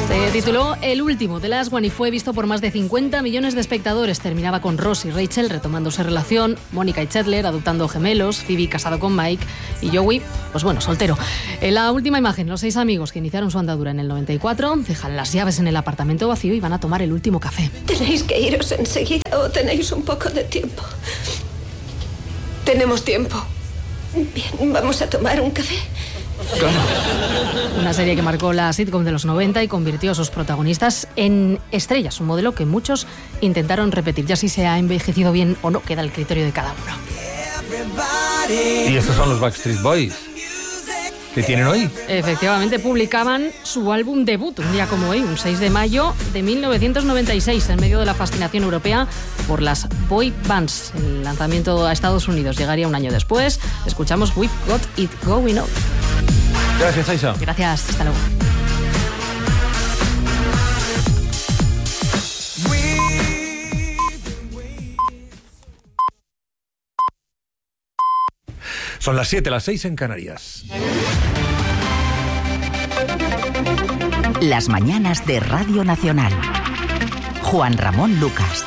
Se tituló El último de Last One y fue visto por más de 50 millones de espectadores. Terminaba con Ross y Rachel retomándose relación, Mónica y Chandler adoptando gemelos, Phoebe casado con Mike y Joey, pues bueno, soltero. En la última imagen, los 6 amigos que iniciaron su andadura en el 94 dejan las llaves en el apartamento vacío y van a tomar el último café. ¿Tenéis que iros enseguida o tenéis un poco de tiempo? Tenemos tiempo. Bien, ¿vamos a tomar un café? Claro. Una serie que marcó la sitcom de los 90 y convirtió a sus protagonistas en estrellas, un modelo que muchos intentaron repetir. Ya si se ha envejecido bien o no, queda el criterio de cada uno. Y estos son los Backstreet Boys, que tienen hoy. Efectivamente, publicaban su álbum debut un día como hoy, un 6 de mayo de 1996, en medio de la fascinación europea por las boy bands. El lanzamiento a Estados Unidos llegaría un año después. Escuchamos We've Got It Going On. Gracias, Aisha. Gracias, hasta luego. Son las 7, las 6 en Canarias. Las mañanas de Radio Nacional. Juan Ramón Lucas.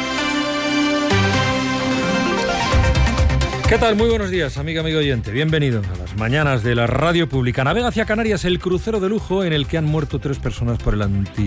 ¿Qué tal? Muy buenos días, amigo oyente. Bienvenido a las mañanas de la radio pública. Navega hacia Canarias el crucero de lujo en el que han muerto 3 personas por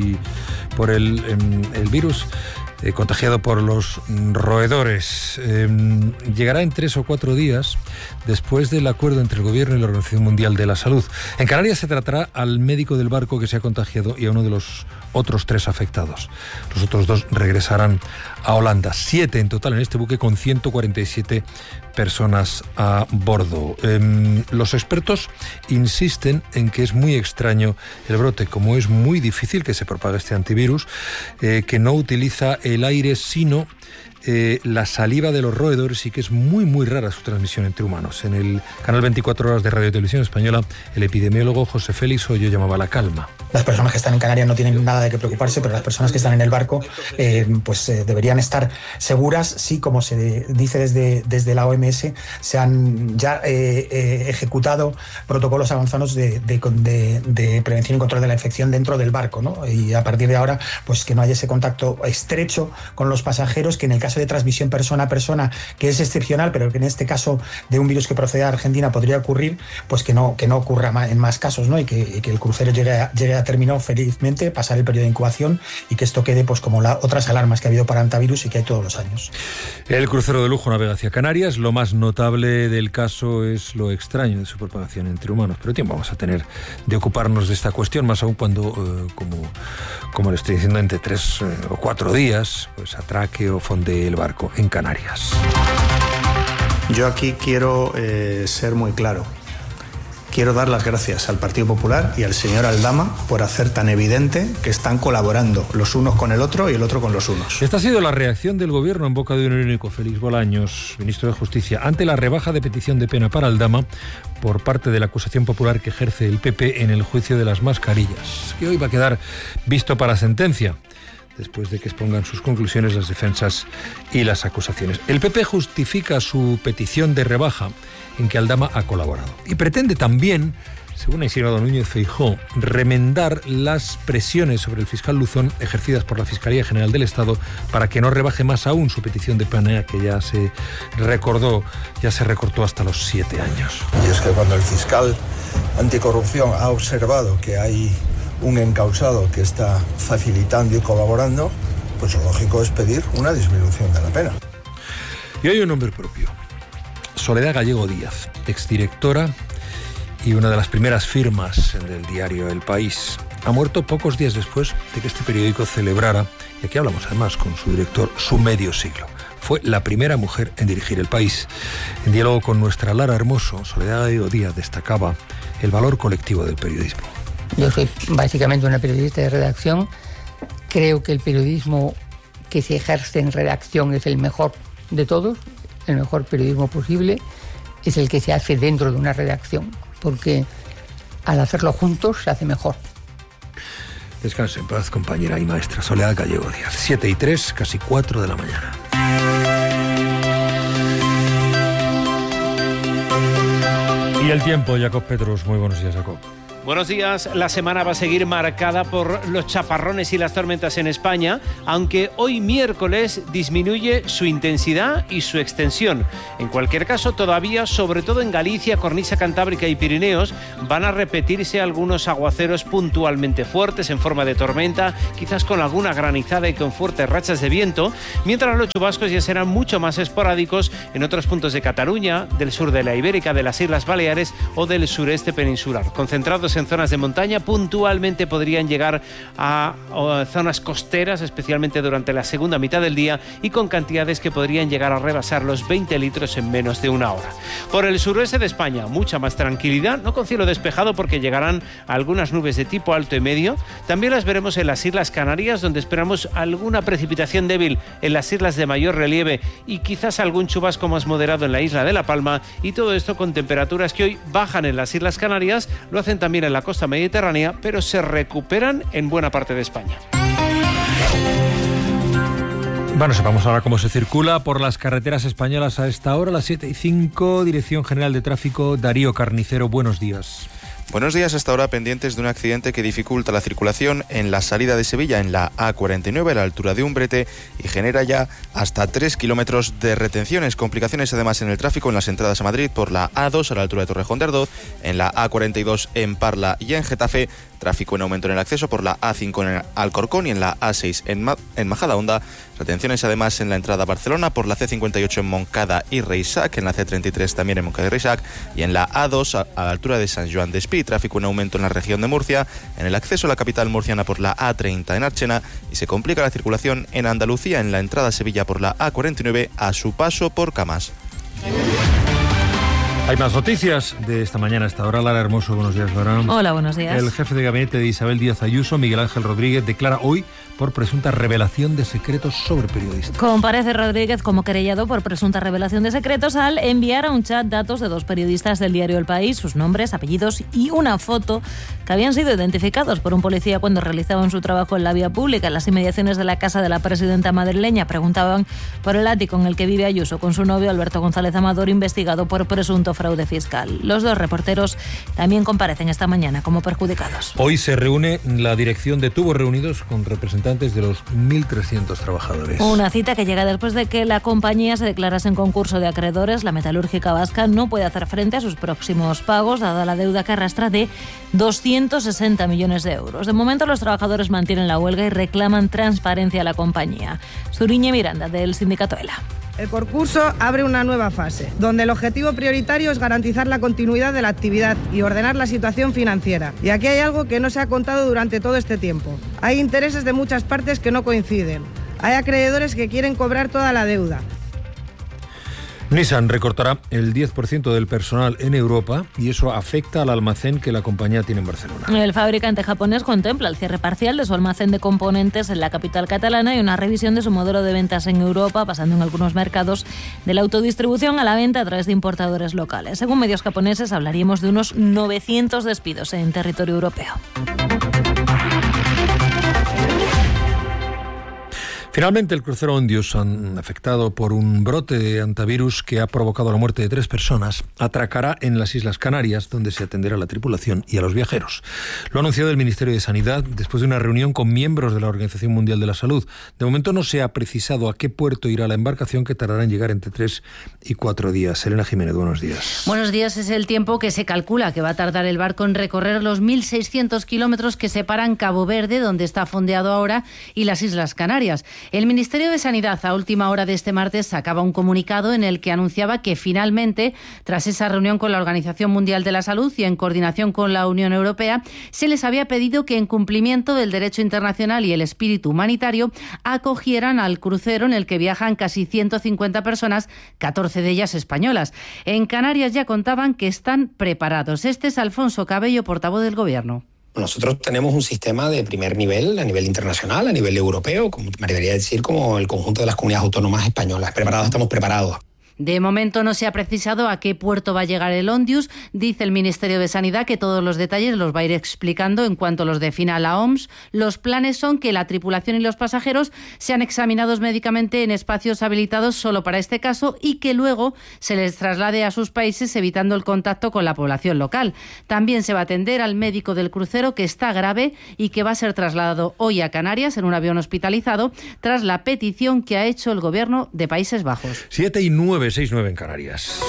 el virus contagiado por los roedores. Llegará en 3 o 4 días después del acuerdo entre el Gobierno y la Organización Mundial de la Salud. En Canarias se tratará al médico del barco que se ha contagiado y a uno de los otros 3 afectados. Los otros 2 regresarán a Holanda. 7 en total en este buque con 147 personas a bordo. Los expertos insisten en que es muy extraño el brote, como es muy difícil que se propague este antivirus, que no utiliza el aire sino la saliva de los roedores y que es muy muy rara su transmisión entre humanos. En el canal 24 horas de Radio y Televisión Española, el epidemiólogo José Félix Hoyo llamaba la calma. Las personas que están en Canarias no tienen nada de qué preocuparse, pero las personas que están en el barco deberían estar seguras. Sí, como se dice desde la OMS, se han ya ejecutado protocolos avanzados de prevención y control de la infección dentro del barco, ¿no? Y a partir de ahora, pues que no haya ese contacto estrecho con los pasajeros, que en el caso de transmisión persona a persona, que es excepcional, pero que en este caso de un virus que procede de Argentina podría ocurrir, pues que no ocurra en más casos, ¿no? Y que el crucero llegue a término felizmente, pasar el periodo de incubación y que esto quede pues como otras alarmas que ha habido para antivirus y que hay todos los años. El crucero de lujo navega hacia Canarias. Lo más notable del caso es lo extraño de su propagación entre humanos, pero tiempo vamos a tener de ocuparnos de esta cuestión, más aún cuando, como le estoy diciendo, entre 3 o 4 días, pues atraque o fondee el barco en Canarias. Yo aquí quiero ser muy claro. Quiero dar las gracias al Partido Popular y al señor Aldama por hacer tan evidente que están colaborando los unos con el otro y el otro con los unos. Esta ha sido la reacción del Gobierno en boca de un único, Félix Bolaños, ministro de Justicia, ante la rebaja de petición de pena para Aldama por parte de la acusación popular que ejerce el PP en el juicio de las mascarillas, que hoy va a quedar visto para sentencia, después de que expongan sus conclusiones las defensas y las acusaciones. El PP justifica su petición de rebaja en que Aldama ha colaborado y pretende también, según ha insinuado Núñez Feijóo, remendar las presiones sobre el fiscal Luzón ejercidas por la Fiscalía General del Estado para que no rebaje más aún su petición de pena, que ya se recortó hasta los 7 años. Y es que cuando el fiscal anticorrupción ha observado que hay un encausado que está facilitando y colaborando, pues lo lógico es pedir una disminución de la pena. Y hay un nombre propio: Soledad Gallego Díaz, exdirectora y una de las primeras firmas del diario El País. Ha muerto pocos días después de que este periódico celebrara, y aquí hablamos además con su director, su medio siglo. Fue la primera mujer en dirigir El País. En diálogo con nuestra Lara Hermoso, Soledad Gallego Díaz destacaba el valor colectivo del periodismo. Yo soy básicamente una periodista de redacción. Creo que el periodismo que se ejerce en redacción es el mejor de todos. El mejor periodismo posible es el que se hace dentro de una redacción, porque al hacerlo juntos se hace mejor. Descanse en paz, compañera y maestra Soledad Gallego Díaz. 7:03, casi 4 de la mañana. Y el tiempo, Jacob Petrus. Muy buenos días, Jacob. Buenos días. La semana va a seguir marcada por los chaparrones y las tormentas en España, aunque hoy miércoles disminuye su intensidad y su extensión. En cualquier caso, todavía, sobre todo en Galicia, Cornisa Cantábrica y Pirineos, van a repetirse algunos aguaceros puntualmente fuertes en forma de tormenta, quizás con alguna granizada y con fuertes rachas de viento, mientras los chubascos ya serán mucho más esporádicos en otros puntos de Cataluña, del sur de la Ibérica, de las Islas Baleares o del sureste peninsular. Concentrados en zonas de montaña, puntualmente podrían llegar a zonas costeras, especialmente durante la segunda mitad del día, y con cantidades que podrían llegar a rebasar los 20 litros en menos de una hora. Por el suroeste de España, mucha más tranquilidad, no con cielo despejado porque llegarán algunas nubes de tipo alto y medio. También las veremos en las Islas Canarias, donde esperamos alguna precipitación débil en las islas de mayor relieve y quizás algún chubasco más moderado en la isla de La Palma, y todo esto con temperaturas que hoy bajan en las Islas Canarias, lo hacen también en la costa mediterránea, pero se recuperan en buena parte de España. Bueno, sepamos ahora cómo se circula por las carreteras españolas a esta hora, las 7:05, Dirección General de Tráfico, Darío Carnicero, buenos días. Buenos días. Hasta ahora pendientes de un accidente que dificulta la circulación en la salida de Sevilla, en la A49, a la altura de Umbrete, y genera ya hasta 3 kilómetros de retenciones. Complicaciones además en el tráfico en las entradas a Madrid por la A2 a la altura de Torrejón de Ardoz, en la A42 en Parla y en Getafe. Tráfico en aumento en el acceso por la A5 en Alcorcón y en la A6 en Majadahonda. Retenciones además en la entrada a Barcelona por la C58 en Montcada y Reixac, en la C33 también en Montcada y Reixac, y en la A2 a la altura de Sant Joan d'Espí. Tráfico en aumento en la región de Murcia, en el acceso a la capital murciana por la A30 en Archena, y se complica la circulación en Andalucía en la entrada a Sevilla por la A49 a su paso por Camas. Hay más noticias de esta mañana a esta hora. Lara Hermoso, buenos días, Lara. Hola, buenos días. El jefe de gabinete de Isabel Díaz Ayuso, Miguel Ángel Rodríguez, declara hoy por presunta revelación de secretos sobre periodistas. Comparece Rodríguez como querellado por presunta revelación de secretos al enviar a un chat datos de 2 periodistas del diario El País, sus nombres, apellidos y una foto que habían sido identificados por un policía cuando realizaban su trabajo en la vía pública. En las inmediaciones de la casa de la presidenta madrileña preguntaban por el ático en el que vive Ayuso con su novio Alberto González Amador, investigado por presunto fraude fiscal. Los 2 reporteros también comparecen esta mañana como perjudicados. Hoy se reúne la dirección de Tubos Reunidos con representantes de los 1.300 trabajadores. Una cita que llega después de que la compañía se declarase en concurso de acreedores. La metalúrgica vasca no puede hacer frente a sus próximos pagos, dada la deuda que arrastra de 260 millones de euros. De momento, los trabajadores mantienen la huelga y reclaman transparencia a la compañía. Suriñe Miranda, del sindicato ELA. El concurso abre una nueva fase, donde el objetivo prioritario es garantizar la continuidad de la actividad y ordenar la situación financiera. Y aquí hay algo que no se ha contado durante todo este tiempo. Hay intereses de muchas partes que no coinciden. Hay acreedores que quieren cobrar toda la deuda. Nissan recortará el 10% del personal en Europa y eso afecta al almacén que la compañía tiene en Barcelona. El fabricante japonés contempla el cierre parcial de su almacén de componentes en la capital catalana y una revisión de su modelo de ventas en Europa, pasando en algunos mercados de la autodistribución a la venta a través de importadores locales. Según medios japoneses, hablaríamos de unos 900 despidos en territorio europeo. Finalmente, el crucero Ondiosan, afectado por un brote de antivirus que ha provocado la muerte de 3 personas, atracará en las Islas Canarias, donde se atenderá a la tripulación y a los viajeros. Lo ha anunciado el Ministerio de Sanidad después de una reunión con miembros de la Organización Mundial de la Salud. De momento no se ha precisado a qué puerto irá la embarcación, que tardará en llegar entre 3 y 4 días. Elena Jiménez, buenos días. Buenos días. Es el tiempo que se calcula que va a tardar el barco en recorrer los 1.600 kilómetros que separan Cabo Verde, donde está fondeado ahora, y las Islas Canarias. El Ministerio de Sanidad, a última hora de este martes, sacaba un comunicado en el que anunciaba que finalmente, tras esa reunión con la Organización Mundial de la Salud y en coordinación con la Unión Europea, se les había pedido que, en cumplimiento del derecho internacional y el espíritu humanitario, acogieran al crucero en el que viajan casi 150 personas, 14 de ellas españolas. En Canarias ya contaban que están preparados. Este es Alfonso Cabello, portavoz del Gobierno. Nosotros tenemos un sistema de primer nivel, a nivel internacional, a nivel europeo, como me debería decir, como el conjunto de las comunidades autónomas españolas. Estamos preparados. De momento no se ha precisado a qué puerto va a llegar el Ondius. Dice el Ministerio de Sanidad que todos los detalles los va a ir explicando en cuanto los defina la OMS. Los planes son que la tripulación y los pasajeros sean examinados médicamente en espacios habilitados solo para este caso y que luego se les traslade a sus países evitando el contacto con la población local. También se va a atender al médico del crucero que está grave y que va a ser trasladado hoy a Canarias en un avión hospitalizado tras la petición que ha hecho el gobierno de Países Bajos. 7:09, 6:09 en Canarias.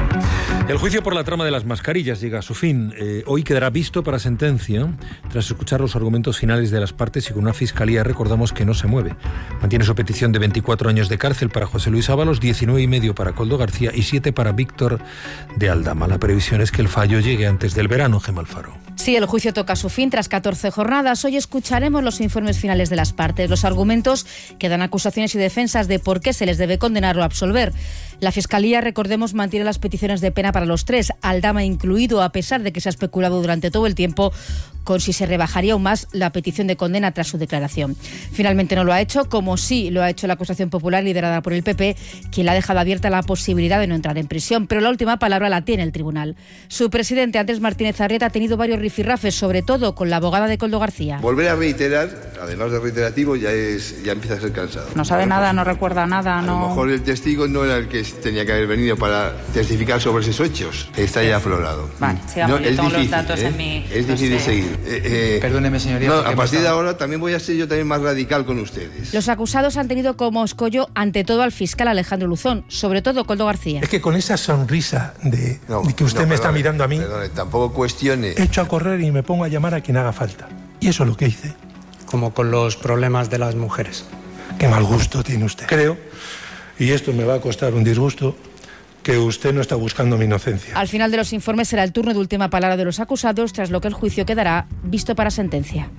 El juicio por la trama de las mascarillas llega a su fin. Hoy quedará visto para sentencia tras escuchar los argumentos finales de las partes y con una fiscalía, recordamos, que no se mueve. Mantiene su petición de 24 años de cárcel para José Luis Ábalos, 19,5 para Koldo García y 7 para Víctor de Aldama. La previsión es que el fallo llegue antes del verano, Gemma Alfaro. Sí, el juicio toca su fin tras 14 jornadas. Hoy escucharemos los informes finales de las partes, los argumentos que dan acusaciones y defensas de por qué se les debe condenar o absolver. La Fiscalía, recordemos, mantiene las peticiones de pena para los tres, Aldama incluido, a pesar de que se ha especulado durante todo el tiempo con si se rebajaría aún más la petición de condena tras su declaración. Finalmente no lo ha hecho, como sí lo ha hecho la acusación popular liderada por el PP, quien le ha dejado abierta la posibilidad de no entrar en prisión, pero la última palabra la tiene el tribunal. Su presidente, Andrés Martínez Arrieta, ha tenido varios rifirrafes, sobre todo con la abogada de Koldo García. Volver a reiterar, además de reiterativo, ya empieza a ser cansado. No sabe nada, no recuerda nada, no. A lo mejor el testigo no era el que tenía que haber venido para testificar sobre esos hechos. Está ya aflorado. Vale, sigamos, yo tengo los datos en mi... Es difícil seguir. Perdóneme, señoría. No, a partir de ahora también voy a ser yo también más radical con ustedes. Los acusados han tenido como escollo ante todo al fiscal Alejandro Luzón, sobre todo Koldo García. Es que con esa sonrisa de que usted me está mirando a mí, tampoco cuestione. Echo a correr y me pongo a llamar a quien haga falta. Y eso es lo que hice. Como con los problemas de las mujeres. Qué mal gusto tiene usted. Creo, y esto me va a costar un disgusto, que usted no está buscando mi inocencia. Al final de los informes será el turno de última palabra de los acusados, tras lo que el juicio quedará visto para sentencia.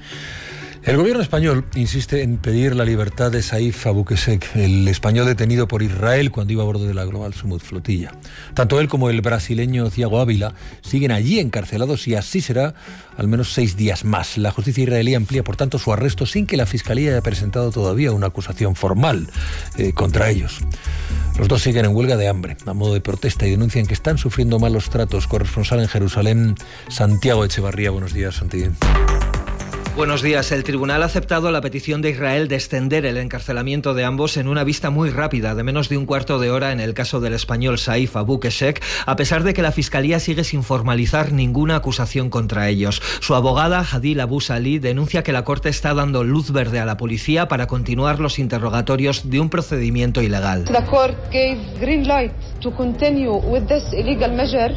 El gobierno español insiste en pedir la libertad de Saif Abu Qusseq, el español detenido por Israel cuando iba a bordo de la Global Smooth flotilla. Tanto él como el brasileño Thiago Ávila siguen allí encarcelados y así será al menos 6 días más. La justicia israelí amplía, por tanto, su arresto sin que la Fiscalía haya presentado todavía una acusación formal contra ellos. Los dos siguen en huelga de hambre, a modo de protesta, y denuncian que están sufriendo malos tratos. Corresponsal en Jerusalén, Santiago Echevarría. Buenos días, Santi. Buenos días. El tribunal ha aceptado la petición de Israel de extender el encarcelamiento de ambos en una vista muy rápida, de menos de un cuarto de hora en el caso del español Saif Abu Qusseq, a pesar de que la Fiscalía sigue sin formalizar ninguna acusación contra ellos. Su abogada, Hadil Abu Salih, denuncia que la Corte está dando luz verde a la policía para continuar los interrogatorios de un procedimiento ilegal. The court gave green light to continue with this illegal measure.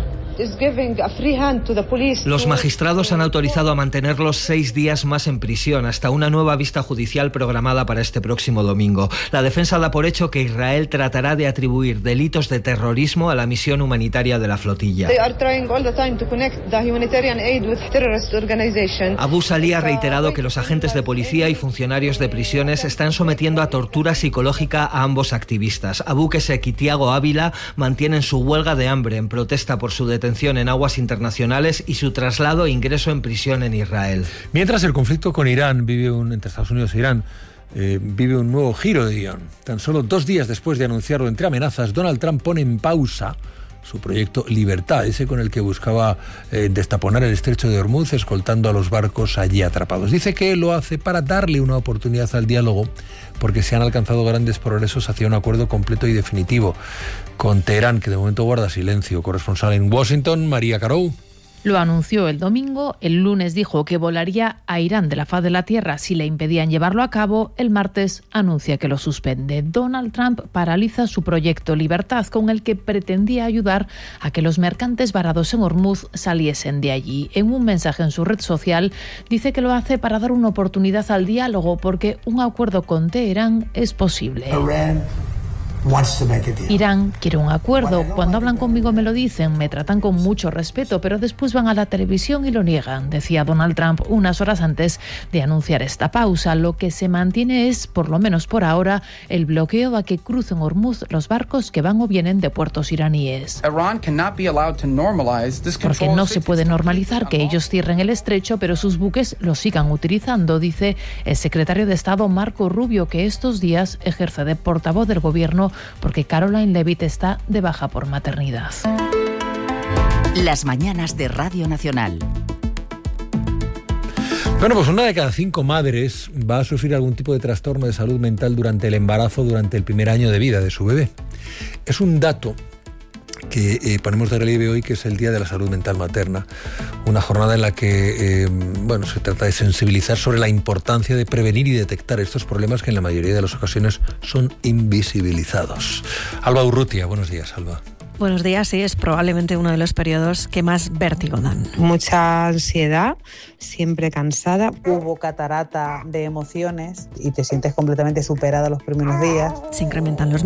Los magistrados han autorizado a mantenerlos 6 días más en prisión, hasta una nueva vista judicial programada para este próximo domingo. La defensa da por hecho que Israel tratará de atribuir delitos de terrorismo a la misión humanitaria de la flotilla. Abu Salih ha reiterado que los agentes de policía y funcionarios de prisiones están sometiendo a tortura psicológica a ambos activistas. Abu Qusseq y Thiago Ávila mantienen su huelga de hambre en protesta por su detención en aguas internacionales y su traslado e ingreso en prisión en Israel. Mientras el conflicto con Irán entre Estados Unidos e Irán vive un nuevo giro de guión. Tan solo 2 días después de anunciarlo entre amenazas, Donald Trump pone en pausa su proyecto Libertad, ese con el que buscaba destaponar el estrecho de Hormuz, escoltando a los barcos allí atrapados. Dice que lo hace para darle una oportunidad al diálogo, porque se han alcanzado grandes progresos hacia un acuerdo completo y definitivo con Teherán, que de momento guarda silencio. Corresponsal en Washington, María Carou. Lo anunció el domingo, el lunes dijo que volaría a Irán de la faz de la tierra si le impedían llevarlo a cabo, el martes anuncia que lo suspende. Donald Trump paraliza su proyecto Libertad, con el que pretendía ayudar a que los mercantes varados en Hormuz saliesen de allí. En un mensaje en su red social dice que lo hace para dar una oportunidad al diálogo, porque un acuerdo con Teherán es posible. Irán quiere un acuerdo. Cuando hablan conmigo me lo dicen, me tratan con mucho respeto, pero después van a la televisión y lo niegan, decía Donald Trump unas horas antes de anunciar esta pausa. Lo que se mantiene es, por lo menos por ahora, el bloqueo a que crucen Hormuz los barcos que van o vienen de puertos iraníes. Porque no se puede normalizar que ellos cierren el estrecho, pero sus buques lo sigan utilizando, dice el secretario de Estado Marco Rubio, que estos días ejerce de portavoz del gobierno porque Caroline Levitt está de baja por maternidad. Las mañanas de Radio Nacional. Bueno, pues 1 de cada 5 madres va a sufrir algún tipo de trastorno de salud mental durante el embarazo, durante el primer año de vida de su bebé. Es un dato que ponemos de relieve hoy, que es el Día de la Salud Mental Materna, una jornada en la que se trata de sensibilizar sobre la importancia de prevenir y detectar estos problemas que en la mayoría de las ocasiones son invisibilizados. Alba Urrutia, buenos días, Alba. Buenos días, sí, es probablemente uno de los periodos que más vértigo dan. Mucha ansiedad, siempre cansada. Hubo catarata de emociones y te sientes completamente superada los primeros días. Se incrementan los